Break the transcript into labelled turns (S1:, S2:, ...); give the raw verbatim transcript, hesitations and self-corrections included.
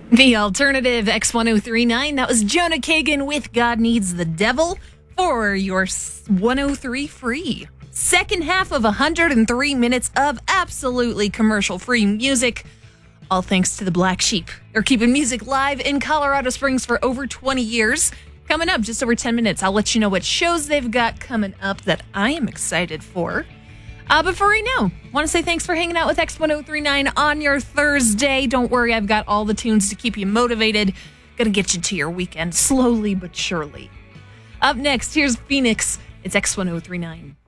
S1: The alternative X ten thirty-nine, that was Jonah Kagan with God Needs the Devil for your one oh three free. Second half of one hundred three minutes of absolutely commercial-free music, all thanks to the Black Sheep. They're keeping music live in Colorado Springs for over twenty years. Coming up, just over ten minutes, I'll let you know what shows they've got coming up that I am excited for. Uh, but for right now, I want to say thanks for hanging out with X ten thirty-nine on your Thursday. Don't worry, I've got all the tunes to keep you motivated. Gonna get you to your weekend slowly but surely. Up next, here's Phoenix. It's X ten thirty-nine.